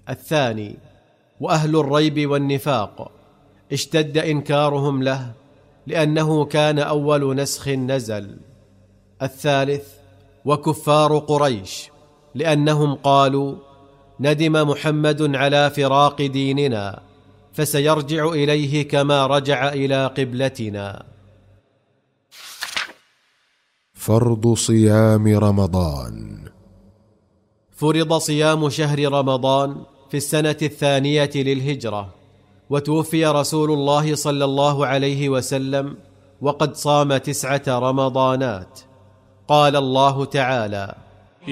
الثاني: وأهل الريب والنفاق اشتد إنكارهم له لأنه كان أول نسخ نزل. الثالث: وكفار قريش لأنهم قالوا: ندم محمد على فراق ديننا فسيرجع إليه كما رجع إلى قبلتنا. فرض صيام رمضان. فرض صيام شهر رمضان في السنة 2 للهجرة، وتوفي رسول الله صلى الله عليه وسلم وقد صام 9 رمضانات. قال الله تعالى: